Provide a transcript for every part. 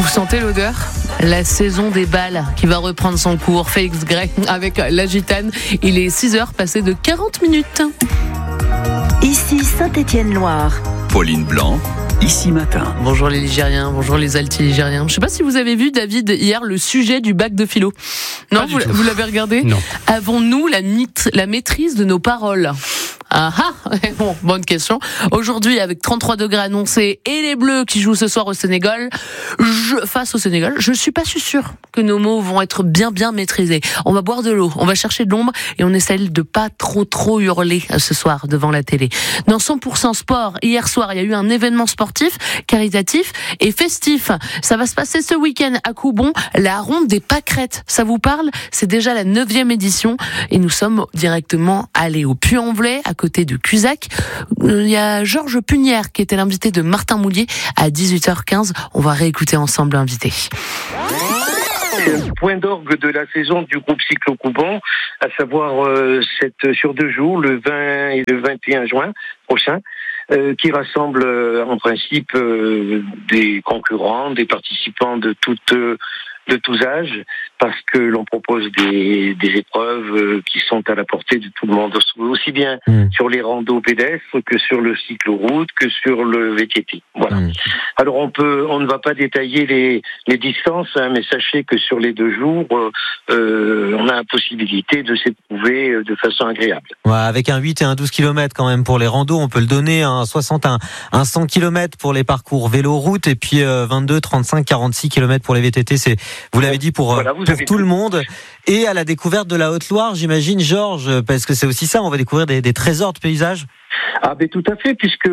Vous sentez l'odeur ? La saison des balles qui va reprendre son cours. Félix Gray avec la Gitane. Il est 6h passé de 40 minutes. Ici Saint-Étienne-Loire. Pauline Blanc, Ici Matin. Bonjour les Ligériens, bonjour les Altiligériens. Je ne sais pas si vous avez vu, David, hier, le sujet du bac de philo. Non, vous l'avez regardé ? Non. Avons-nous la maîtrise de nos paroles ? Ah ah, bon, bonne question. Aujourd'hui, avec 33 degrés annoncés et les Bleus qui jouent ce soir au Sénégal, face au Sénégal, je suis pas sûre que nos mots vont être bien maîtrisés. On va boire de l'eau, on va chercher de l'ombre et on essaie de pas trop hurler ce soir devant la télé. Dans 100% sport, hier soir, il y a eu un événement sportif, caritatif et festif. Ça va se passer ce week-end à Coubon, la ronde des pâquerettes. Ça vous parle ? C'est déjà la 9e édition et nous sommes directement allés au Puy-en-Velay, à côté de Cusac. Il y a Georges Punière qui était l'invité de Martin Moulier à 18h15. On va réécouter ensemble l'invité. C'est un point d'orgue de la saison du groupe Cyclo Coubon, à savoir sur 2 jours, le 20 et le 21 juin prochain, qui rassemble en principe des concurrents, des participants de tous âges, parce que l'on propose des épreuves qui sont à la portée de tout le monde, aussi bien sur les randos pédestres que sur le cycloroute, que sur le VTT. Voilà. Alors on ne va pas détailler les distances, mais sachez que sur les 2 jours, on a la possibilité de s'éprouver de façon agréable. Ouais, avec un 8 et un 12 km quand même pour les randos, on peut le donner, un 60, un 100 km pour les parcours vélo-route, et puis 22, 35, 46 km pour les VTT. C'est, vous l'avez dit, pour tout le monde. Et à la découverte de la Haute-Loire, j'imagine, Georges, parce que c'est aussi ça, on va découvrir des trésors de paysages. Ah ben tout à fait, puisque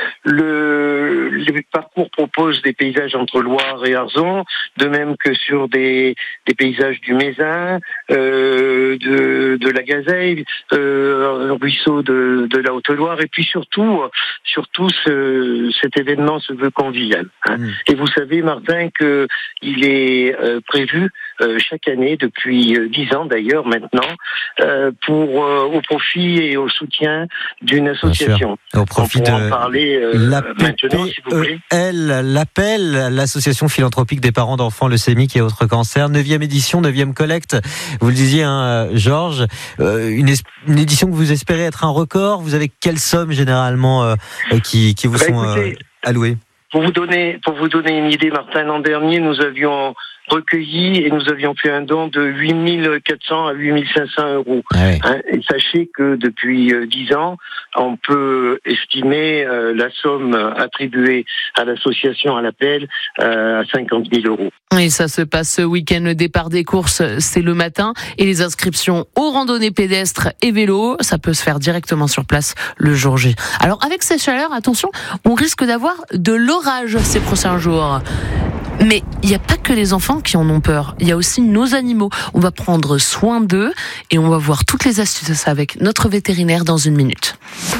le parcours propose des paysages entre Loire et Arzon, de même que sur des paysages du Mézin, de la Gazeille, ruisseau de la Haute-Loire, et puis surtout cet événement se veut convivial. Et vous savez, Martin, que il est prévu chaque année depuis 10 ans d'ailleurs maintenant, au profit et au soutien d'une association. Au profit de en parler maintenant, si vous voulez. L'Appel, l'association philanthropique des parents d'enfants leucémiques et autres cancers, 9e édition, 9e collecte. Vous le disiez, Georges, une édition que vous espérez être un record. Vous avez quelle somme généralement qui vous sont allouées ? Pour vous donner une idée, Martin, l'an dernier, nous avions recueilli et nous avions fait un don de 8 400 à 8 500 euros. Ouais. Et sachez que depuis 10 ans, on peut estimer la somme attribuée à l'association à l'appel à 50 000 euros. Et ça se passe ce week-end. Le départ des courses, c'est le matin. Et les inscriptions aux randonnées pédestres et vélos, ça peut se faire directement sur place le jour J. Alors avec ces chaleurs, attention, on risque d'avoir de l'orage ces prochains jours. Mais il n'y a pas que les enfants qui en ont peur. Il y a aussi nos animaux. On va prendre soin d'eux et on va voir toutes les astuces avec notre vétérinaire dans 1 minute.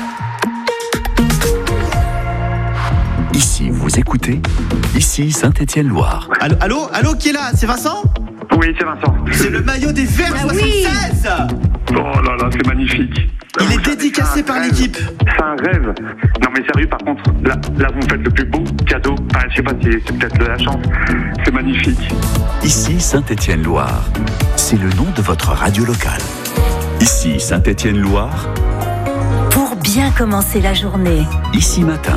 Ici, vous écoutez, ici Saint-Étienne-Loire. Allô, qui est là ? C'est Vincent ? Oui, c'est Vincent. C'est le maillot des Verts 76 ! Oh là là, c'est magnifique. Il est dédicacé par l'équipe. C'est un rêve. Non mais sérieux, par contre, là vous me faites le plus beau cadeau. Enfin, je sais pas si c'est peut-être de la chance. C'est magnifique. Ici Saint-Étienne-Loire. C'est le nom de votre radio locale. Ici Saint-Étienne-Loire. Pour bien commencer la journée. Ici Matin.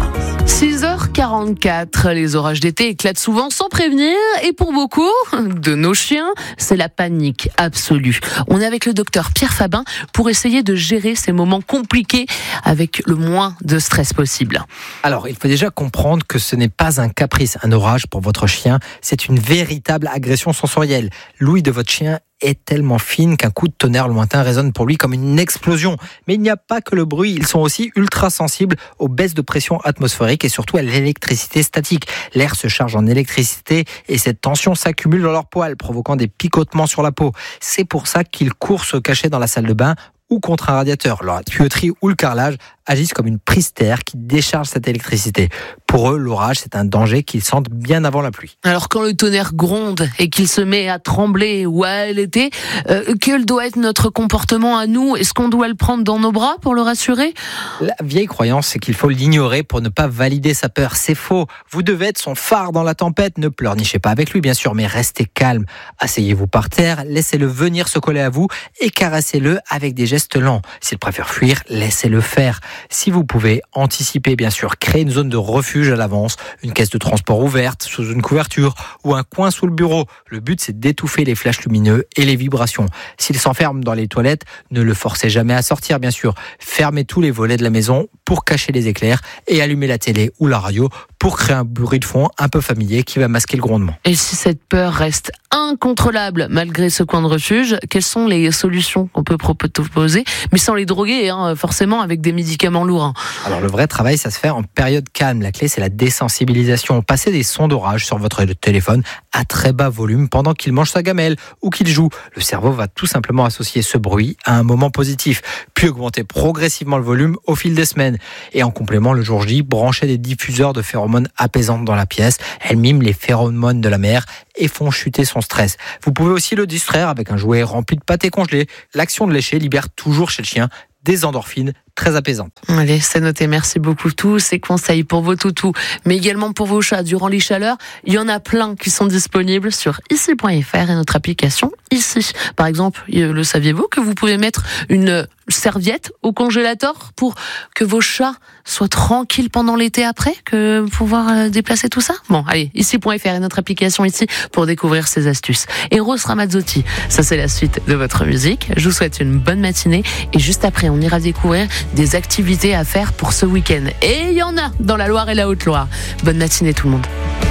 6h44, les orages d'été éclatent souvent sans prévenir et pour beaucoup de nos chiens, c'est la panique absolue. On est avec le docteur Pierre Fabin pour essayer de gérer ces moments compliqués avec le moins de stress possible. Alors, il faut déjà comprendre que ce n'est pas un caprice, un orage pour votre chien, c'est une véritable agression sensorielle. L'ouïe de votre chien est tellement fine qu'un coup de tonnerre lointain résonne pour lui comme une explosion. Mais il n'y a pas que le bruit, ils sont aussi ultra sensibles aux baisses de pression atmosphérique et surtout à l'électricité statique. L'air se charge en électricité et cette tension s'accumule dans leurs poils, provoquant des picotements sur la peau. C'est pour ça qu'ils courent se cacher dans la salle de bain ou contre un radiateur. La tuyauterie ou le carrelage agissent comme une prise d'air qui décharge cette électricité. Pour eux, l'orage, c'est un danger qu'ils sentent bien avant la pluie. Alors quand le tonnerre gronde et qu'il se met à trembler ou à allaiter, quel doit être notre comportement à nous ? Est-ce qu'on doit le prendre dans nos bras pour le rassurer ? La vieille croyance, c'est qu'il faut l'ignorer pour ne pas valider sa peur. C'est faux. Vous devez être son phare dans la tempête. Ne pleurnichez pas avec lui, bien sûr, mais restez calme. Asseyez-vous par terre, laissez-le venir se coller à vous et caressez-le avec des gestes lents. S'il préfère fuir, laissez-le faire. Si vous pouvez, anticipez, bien sûr. Créez une zone de refuge à l'avance, une caisse de transport ouverte sous une couverture ou un coin sous le bureau. Le but, c'est d'étouffer les flashs lumineux et les vibrations. S'il s'enferme dans les toilettes, ne le forcez jamais à sortir, bien sûr. Fermez tous les volets de la maison pour cacher les éclairs et allumez la télé ou la radio pour créer un bruit de fond un peu familier qui va masquer le grondement. Et si cette peur reste incontrôlable malgré ce coin de refuge, quelles sont les solutions qu'on peut proposer, mais sans les droguer, forcément avec des médicaments lourds. Alors le vrai travail, ça se fait en période calme. La clé, c'est la désensibilisation. Passez des sons d'orage sur votre téléphone à très bas volume pendant qu'il mange sa gamelle ou qu'il joue. Le cerveau va tout simplement associer ce bruit à un moment positif, puis augmenter progressivement le volume au fil des semaines. Et en complément, le jour J, branchez des diffuseurs de phéromones apaisantes dans la pièce. Elles miment les phéromones de la mer et font chuter son stress. Vous pouvez aussi le distraire avec un jouet rempli de pâté congelé. L'action de lécher libère toujours chez le chien des endorphines très apaisantes. Allez, c'est noté. Merci beaucoup. Tous ces conseils pour vos toutous, mais également pour vos chats durant les chaleurs. Il y en a plein qui sont disponibles sur ici.fr et notre application Ici. Par exemple, le saviez-vous que vous pouvez mettre une serviette au congélateur pour que vos chats soient tranquilles pendant l'été après, que pouvoir déplacer tout ça? Bon, allez, ici.fr et notre application Ici pour découvrir ces astuces. Et Rose Ramazzotti, ça c'est la suite de votre musique. Je vous souhaite une bonne matinée et juste après, on ira découvrir des activités à faire pour ce week-end. Et il y en a dans la Loire et la Haute-Loire. Bonne matinée tout le monde.